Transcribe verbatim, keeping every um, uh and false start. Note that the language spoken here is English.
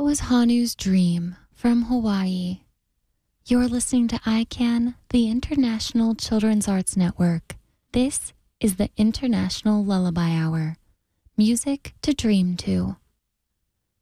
was Hanu's Dream from Hawaii. You're listening to I CAN, the International Children's Arts Network. This is the International Lullaby Hour. Music to dream to.